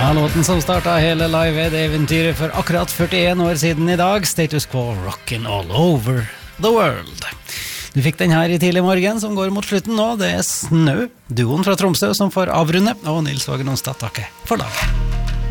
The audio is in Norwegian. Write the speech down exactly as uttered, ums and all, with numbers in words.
Ja, låten som startet hele Live Aid-eventyret for akkurat førtien år siden i dag, Status Quo, Rockin' All Over the World. Du fikk den her i tidlig morgen, som går mot slutten nå. Det er Snø, duoen fra Tromsø, som får avrunde, og Nils Vågen Onsdag takker for dagen.